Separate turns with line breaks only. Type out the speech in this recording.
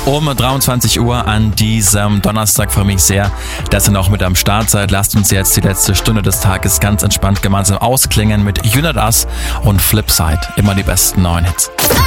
Um 23 Uhr an diesem Donnerstag freue mich sehr, dass ihr noch mit am Start seid. Lasst uns jetzt die letzte Stunde des Tages ganz entspannt gemeinsam ausklingen mit You Not Us und Flipside. Immer die besten neuen Hits.